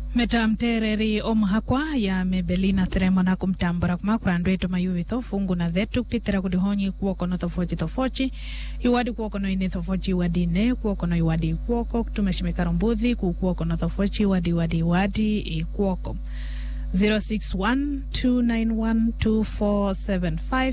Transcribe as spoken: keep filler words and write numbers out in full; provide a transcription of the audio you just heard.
Meta mtereri omhakwa ya mebelina teremo na kumtambura kumakurando eto mayuvitho fungu na dhetu pitera kudihonyi kuoko no tofochi tofochi iwadi kuoko no ine tofochi iwadi ne kuoko no iwadi kuoko kutumeshimekaro mbudhi kuoko no tofochi iwadi iwadi iwadi kuoko zero six one two nine one two four seven five